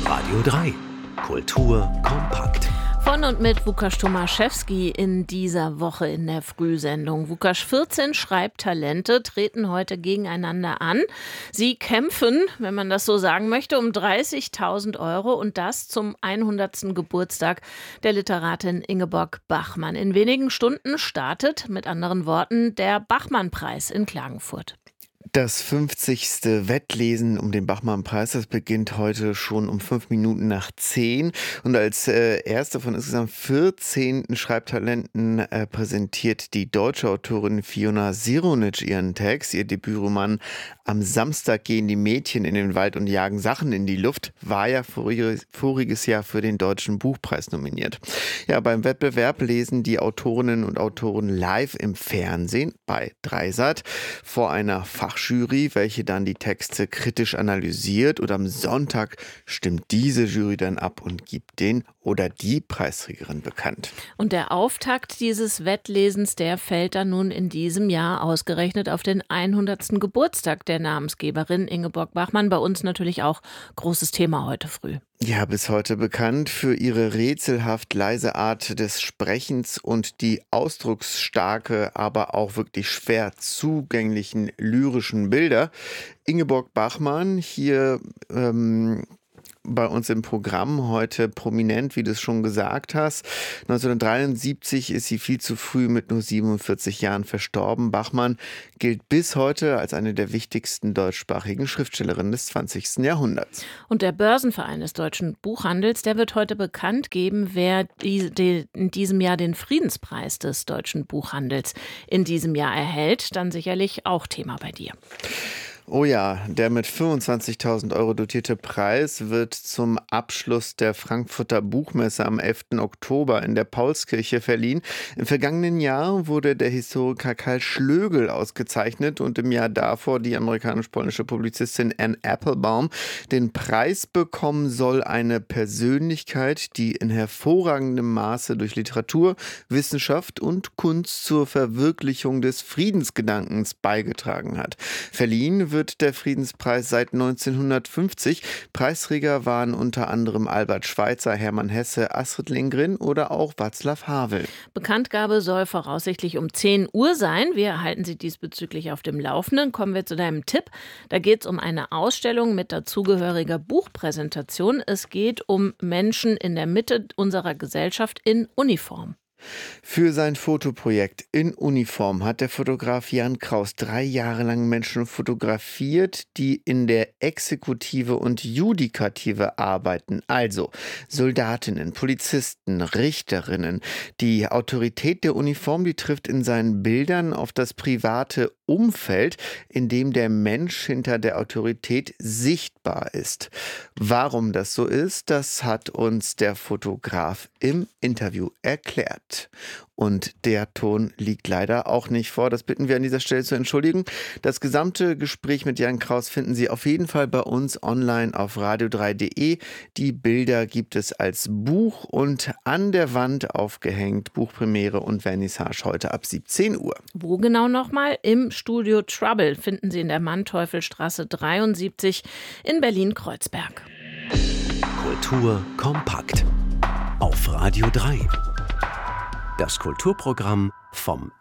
Radio 3. Kultur kompakt. Von und mit Łukasz Tomaszewski in dieser Woche in der Frühsendung. Łukasz, 14 Schreibtalente treten heute gegeneinander an. Sie kämpfen, wenn man das so sagen möchte, um 30.000 Euro und das zum 100. Geburtstag der Literatin Ingeborg Bachmann. In wenigen Stunden startet, mit anderen Worten, der Bachmann-Preis in Klagenfurt. Das 50. Wettlesen um den Bachmann-Preis, das beginnt heute schon um 5 Minuten nach 10. Und als erste von insgesamt 14 Schreibtalenten präsentiert die deutsche Autorin Fiona Sironic ihren Text. Ihr Debütroman Am Samstag gehen die Mädchen in den Wald und jagen Sachen in die Luft war ja voriges Jahr für den Deutschen Buchpreis nominiert. Ja, beim Wettbewerb lesen die Autorinnen und Autoren live im Fernsehen bei Dreisat vor einer Fachjury, welche dann die Texte kritisch analysiert, und am Sonntag stimmt diese Jury dann ab und gibt den oder die Preisträgerin bekannt. Und der Auftakt dieses Wettlesens, der fällt dann nun in diesem Jahr ausgerechnet auf den 100. Geburtstag der Namensgeberin Ingeborg Bachmann. Bei uns natürlich auch großes Thema heute früh. Ja, bis heute bekannt für ihre rätselhaft leise Art des Sprechens und die ausdrucksstarke, aber auch wirklich schwer zugänglichen lyrischen Bilder. Ingeborg Bachmann hier bei uns im Programm heute prominent, wie du es schon gesagt hast. 1973 ist sie viel zu früh mit nur 47 Jahren verstorben. Bachmann gilt bis heute als eine der wichtigsten deutschsprachigen Schriftstellerinnen des 20. Jahrhunderts. Und der Börsenverein des deutschen Buchhandels, der wird heute bekannt geben, wer in diesem Jahr den Friedenspreis des deutschen Buchhandels in diesem Jahr erhält. Dann sicherlich auch Thema bei dir. Oh ja, der mit 25.000 Euro dotierte Preis wird zum Abschluss der Frankfurter Buchmesse am 11. Oktober in der Paulskirche verliehen. Im vergangenen Jahr wurde der Historiker Karl Schlögel ausgezeichnet und im Jahr davor die amerikanisch-polnische Publizistin Anne Applebaum. Den Preis bekommen soll eine Persönlichkeit, die in hervorragendem Maße durch Literatur, Wissenschaft und Kunst zur Verwirklichung des Friedensgedankens beigetragen hat. Verliehen wird der Friedenspreis seit 1950. Preisträger waren unter anderem Albert Schweitzer, Hermann Hesse, Astrid Lindgren oder auch Václav Havel. Bekanntgabe soll voraussichtlich um 10 Uhr sein. Wir halten Sie diesbezüglich auf dem Laufenden. Kommen wir zu deinem Tipp. Da geht es um eine Ausstellung mit dazugehöriger Buchpräsentation. Es geht um Menschen in der Mitte unserer Gesellschaft in Uniform. Für sein Fotoprojekt in Uniform hat der Fotograf Jan Kraus 3 Jahre lang Menschen fotografiert, die in der Exekutive und Judikative arbeiten, also Soldatinnen, Polizisten, Richterinnen. Die Autorität der Uniform, die trifft in seinen Bildern auf das private Umfeld, in dem der Mensch hinter der Autorität sichtbar ist. Warum das so ist, das hat uns der Fotograf im Interview erklärt. Und der Ton liegt leider auch nicht vor. Das bitten wir an dieser Stelle zu entschuldigen. Das gesamte Gespräch mit Jan Kraus finden Sie auf jeden Fall bei uns online auf radio3.de. Die Bilder gibt es als Buch und an der Wand aufgehängt. Buchpremiere und Vernissage heute ab 17 Uhr. Wo genau nochmal? Im Studio Trouble finden Sie in der Manteuffelstraße 73 in Berlin-Kreuzberg. Kultur kompakt. Auf Radio 3. Das Kulturprogramm vom